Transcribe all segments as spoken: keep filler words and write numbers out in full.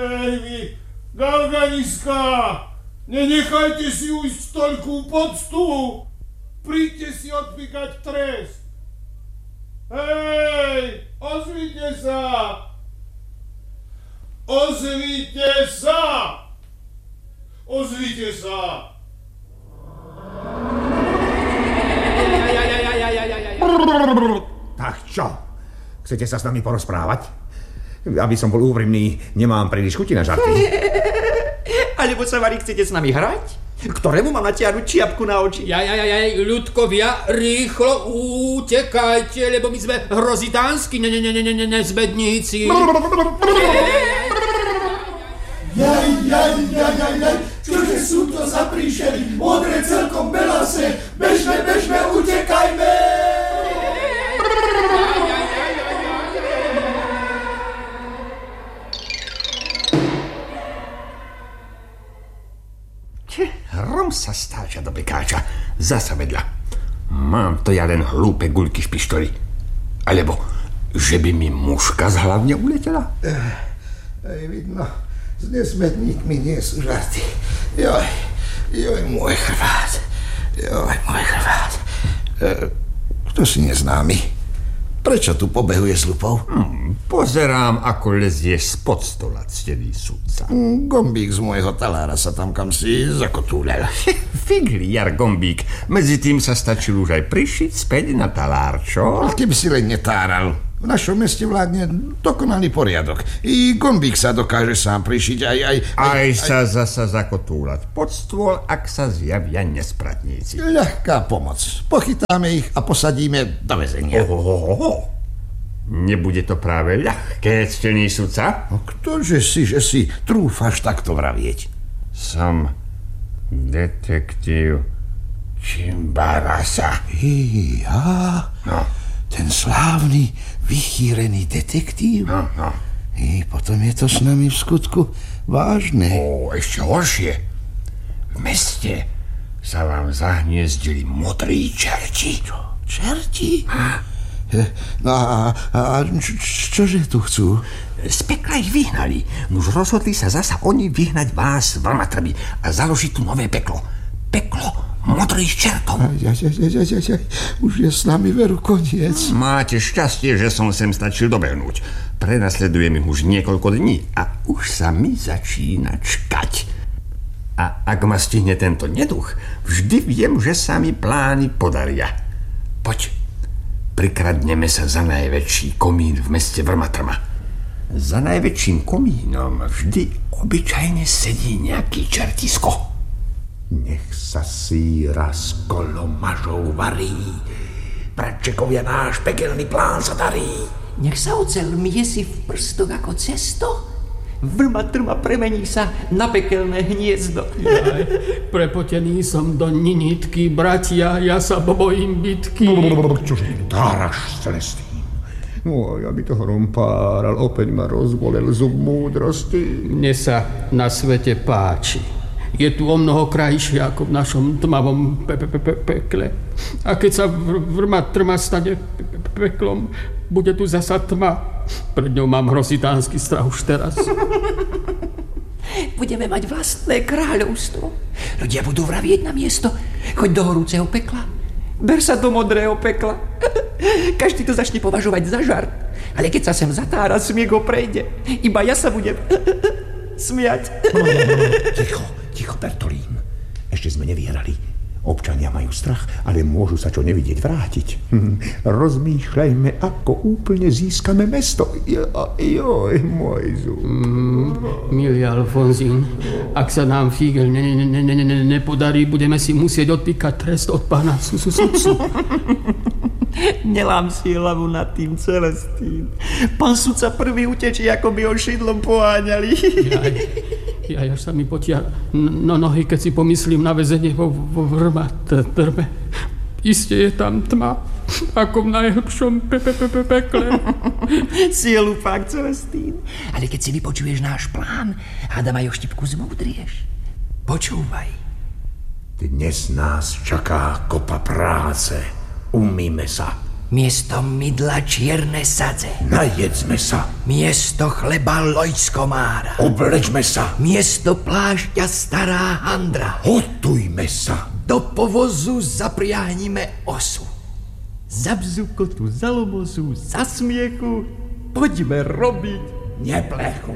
Hej vy, galganiská, nenechajte si ujsť toľkú poctu. Príďte si odpíkať trest. Hej, ozvite sa. Ozvite sa. Ozvite sa. Tak čo? Chcete sa s nami porozprávať? Aby som bol úprimný, nemám príliš chuti na žarty. Alebo sa, Vari, chcete s nami hrať? Ktorému mám natiahnuť čiapku na oči? Jaj, jaj, jaj, ľudkovia, rýchlo utekajte, lebo my sme hrozitánsky ne, ne, ne, ne, ne, nezbedníci. Jaj, jaj, jaj, jaj, jaj, čože sú to za príšery? Modré celkom belase, bežme, bežme, utekajme! Hrom sa stáča do pekáča, zasa vedľa. Mám to ja len hlúpe guľky v pištoli. Alebo, že by mi muška z hlavne uletela? Ej, vidno, s nesmetníkmi nie sú žarty. Joj, joj, môj chrbát. Joj, môj chrbát. E, kto si neznámy? Prečo tu pobehuje s lupou? Hmm, pozerám, ako lezieš spod stola, ctený sudca. Gombík z môjho talára sa tam kam si zakotúľal. Figli, jar Gombík. Medzi tým sa stačil už aj prišiť späť na talár, čo? Keby si len netáral. V našom meste vládne dokonalý poriadok. I Gombík sa dokáže sám prišiť aj... Aj, aj, aj, aj sa zasa zakotúľať pod stôl, ak sa zjavia nespratníci. Ľahká pomoc. Pochytáme ich a posadíme do väzenia. Ohohoho. Nebude to práve ľahké, ctený sudca? No, ktože si, že si trúfaš takto vravieť? Som detektív Čimbarasa. Ja? No. Ten slávny, vychýrený detektív? No, no. I potom je to s nami v skutku vážne. Ó, ešte horšie. V meste sa vám zahniezdili modrí čerti. Čo? Čerti? No a, a čo, čože tu chcú? Z pekla ich vyhnali. Nuž rozhodli sa zasa oni vyhnať vás vrmatrby a založiť tu nové peklo. Peklo modrých čertov. Aj, aj, aj, aj, aj, aj. Už je s nami veru koniec. Máte šťastie, že som sem stačil dobehnúť. Prenasledujem ich už niekoľko dní a už sa mi začína čkať. A ak ma stihne tento neduch, vždy viem, že sa mi plány podaria. Poď, prikradneme sa za najväčší komín v meste Vrmatrma. Za najväčším komínom vždy obyčajne sedí nejaký čertisko. Nech sa síra s kolomažou varí. Bratčekovia, náš pekelný plán sa darí. Nech sa oceľ mie si v prstoch ako cesto. Vrmatrma premení sa na pekelné hniezdo. Jaj, prepotený som do ninitky, bratia, ja sa bojím bitky. Čože táraš, Celestín? No, ja by to hrom páral, opäť ma rozbolel zub múdrosti. Mne sa na svete páči. Je tu o mnoho krajšie ako v našom tmavom pe- pe- pe- pekle. A keď sa Vrmatrma stane pe- pe- peklom, bude tu zasa tma. Pred ňou mám hrozitánsky strach už teraz. Budeme mať vlastné kráľovstvo. Ľudia budú vravieť na miesto. Choď do horúceho pekla. Ber sa do modrého pekla. Každý to začne považovať za žart. Ale keď sa sem zatára, smiech ho prejde. Iba ja sa budem smiať. Ticho, ticho, Bertolín. Ešte sme nevyhrali. Občania majú strach, ale môžu sa čo nevidieť vrátiť. Hm. Rozmýšľajme, ako úplne získame mesto. Jo, joj, môj zub. Mm, milý Alfonzín, ak sa nám Fígel ne, ne, ne, ne, ne, nepodarí, budeme si musieť odpíkať trest od pána sudcu. Nelám si hlavu nad tým, Celestín. Pán sudca prvý utečí, ako by ho šidlom poháňali. Jaj, jaj, až sa mi potia no nohy, keď si pomyslím na väzenie vo, vo Vrmatrme. Isté je tam tma, ako v najhlbšom pe, pe, pe, pe, pekle. Si je lupák, Celestín. Ale keď si vypočuješ náš plán, hádam aj o štipku zmúdrieš. Počúvaj. Dnes nás čaká kopa práce. Umýme sa. Miesto mydla čierne sadze. Najedzme sa. Miesto chleba lojskomára. Oblečme sa. Miesto plášťa stará handra. Hotujme sa. Do povozu zapriahnime osu. Za bzukotu, za lomozu, za smiechu, poďme robiť neplechu.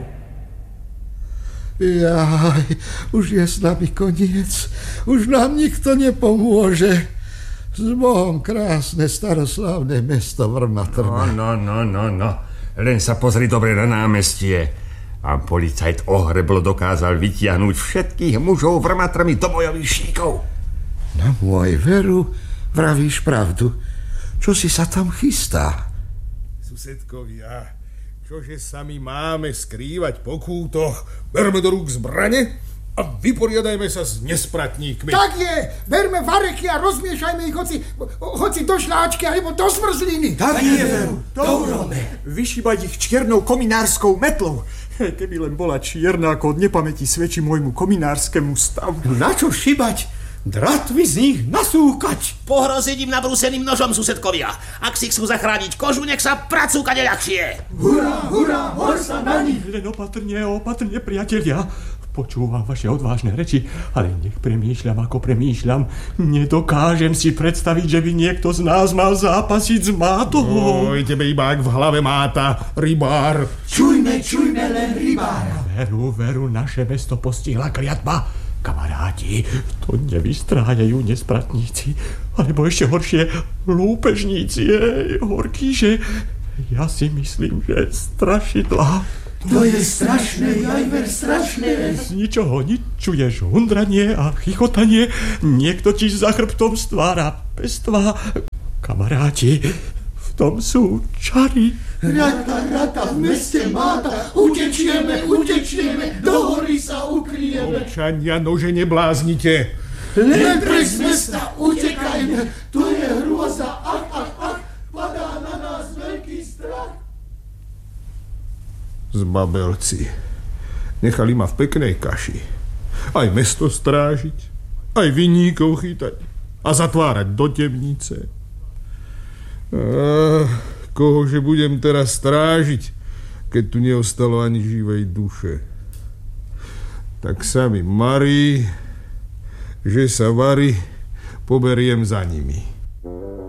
Jaj, už je s nami koniec. Už nám nikto nepomôže. S Bohom krásne staroslávne mesto Vrmatrna. No, no, no, no, no. Len sa pozri dobre na námestie. A policajt ohreblo dokázal vytiahnuť všetkých mužov Vrmatrmi do bojových šíkov. Na môj veru, vravíš pravdu. Čo si sa tam chystá? Susedkovia, čože sa my máme skrývať po kútoch? Berme do rúk zbrane a vyporiadajme sa s nespratníkmi. Tak je! Berme vareky a rozmiešajme ich hoci, hoci do šláčky alebo do zmrzliny. Tak je, veru. To urobme. Vyšíbať ich čiernou kominárskou metlou. Keby len bola čierna, ako od nepamäti svedčí môjmu kominárskému stavu. Na čo šibať? Dratvy z nich nasúkať. Pohroziť im nabrúseným nožom, susedkovia. Ak si chcú zachrániť kožu, nech sa pracúka neľahšie. Hurá, hurá, hor sa na nich. Len opatrne, opatrne, priatelia. Počúvam vaše odvážne reči, ale nech premýšľam, ako premýšľam. Nedokážem si predstaviť, že by niekto z nás mal zápasiť s mátou. Oj, tebe iba ak v hlave máta, rybár. Čujme, čujme len rybára. Veru, veru, naše mesto postihla kliatba. Kamaráti, to nevystrájajú nespratníci, alebo ešte horšie, lúpežníci. Je horký, že ja si myslím, že strašidlá. To je strašné, Jajver, strašné. Z ničoho nič čuješ hundranie a chichotanie, niekto ti za chrbtom stvára pestva. Kamaráti, v tom sú čary. Rata, rata, v meste máta, utečieme, utečieme, do hory sa ukryjeme. Občania, nože nebláznite. Len preč z mesta utekajme, tu je hrôza, ach, ach, ach, padá na nás veľký strach. Zbabelci, nechali ma v peknej kaši. Aj mesto strážiť, aj vinníkov chytať a zatvárať do temnice. Ah, kohože budem teraz strážiť, keď tu neostalo ani živej duše. Tak sa mi marí, že sa varí, poberiem za nimi.